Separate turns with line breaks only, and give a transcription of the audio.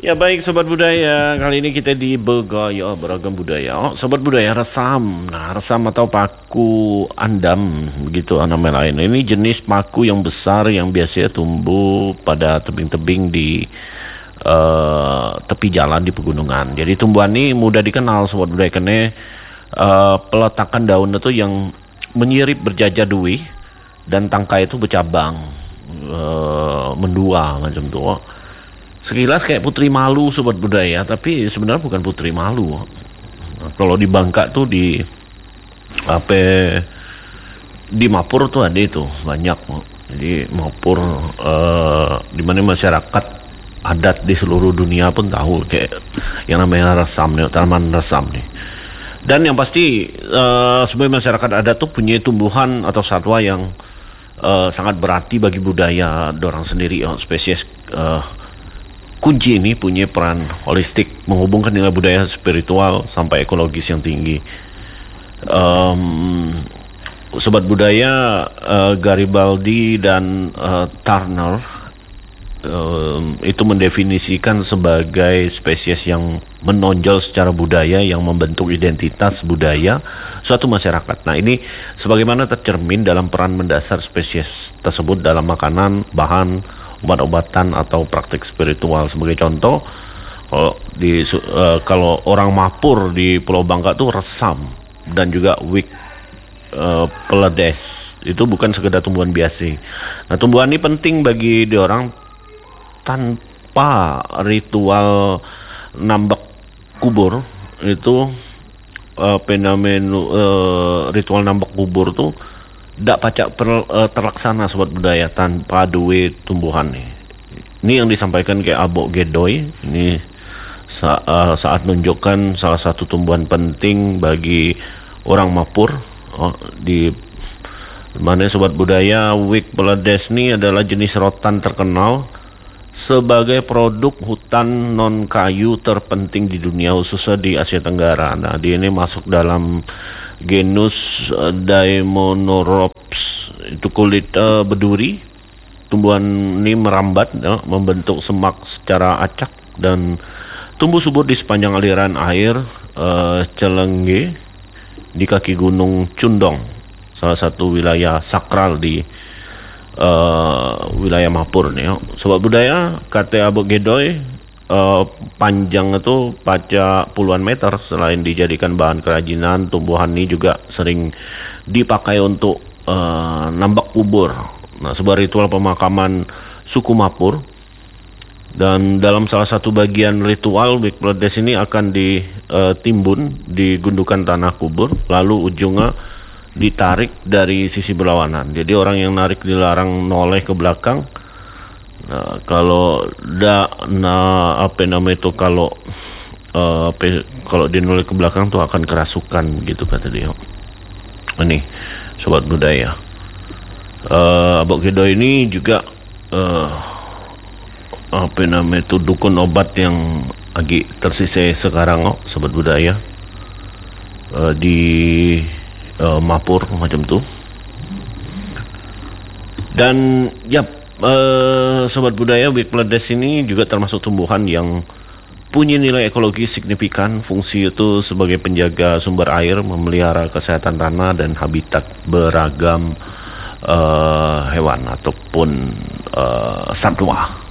Ya baik Sobat Budaya, kali ini kita di Begaya Beragam Budaya. Sobat Budaya, resam. Nah, resam atau paku andam begitu nama lain. Ini jenis paku yang besar yang biasanya tumbuh pada tebing-tebing di tepi jalan di pegunungan. Jadi tumbuhan ini mudah dikenal Sobat Budaya karena peletakan daun itu yang menyirip berjajah dui dan tangkai itu bercabang mendua macam itu. Sekilas kayak putri malu Sobat Budaya, tapi sebenarnya bukan putri malu. Kalau di Bangka tuh apa di Mapur tuh ada itu banyak. Jadi Mapur di mana masyarakat adat di seluruh dunia pun tahu kayak yang namanya resam nih, tanaman resam nih. Dan yang pasti sebagai masyarakat adat tuh punya tumbuhan atau satwa yang sangat berarti bagi budaya dorang sendiri, spesies kunci ini punya peran holistik menghubungkan nilai budaya spiritual sampai ekologis yang tinggi. Sobat Budaya, Garibaldi dan Turner itu mendefinisikan sebagai spesies yang menonjol secara budaya yang membentuk identitas budaya suatu masyarakat. Nah, ini sebagaimana tercermin dalam peran mendasar spesies tersebut dalam makanan, bahan, obat-obatan atau praktik spiritual. Sebagai contoh, kalau orang Mapur di Pulau Bangka tuh resam dan juga wik peledes itu bukan sekedar tumbuhan biasa. Nah, tumbuhan ini penting bagi orang tanpa ritual nambak kubur itu ritual nambak kubur tuh tidak pacak terlaksana Sobat Budaya tanpa duit tumbuhan nih. Ini yang disampaikan kayak Abok Gedoy ini saat menunjukkan salah satu tumbuhan penting bagi orang Mapur di mana Sobat Budaya, wik peledes ini adalah jenis rotan terkenal sebagai produk hutan non kayu terpenting di dunia, khususnya di Asia Tenggara. Nah, dia ini masuk dalam genus Daemonoropes, itu kulit berduri. Tumbuhan ini merambat, membentuk semak secara acak dan tumbuh subur di sepanjang aliran air Celenge di kaki Gunung Cundong, salah satu wilayah sakral di wilayah Mapur nih. Sobat Budaya, kata Abok Gedoy panjang itu paca puluhan meter. Selain dijadikan bahan kerajinan, tumbuhan ini juga sering dipakai untuk nambak kubur. Nah, sebuah ritual pemakaman suku Mapur, dan dalam salah satu bagian ritual wik peledes ini akan ditimbun di gundukan tanah kubur, lalu ujungnya ditarik dari sisi berlawanan. Jadi orang yang narik dilarang noleh ke belakang. Nah, kalau kalau dinoleh ke belakang tuh akan kerasukan gitu kata dia. Ini Sobat Budaya, Abok Gedo ini juga dukun obat yang lagi tersisa sekarang Sobat Budaya di Mapur macam tuh. Dan Sobat Budaya, wik peledes ini juga termasuk tumbuhan yang punya nilai ekologi signifikan. Fungsi itu sebagai penjaga sumber air, memelihara kesehatan tanah dan habitat beragam hewan ataupun satwa.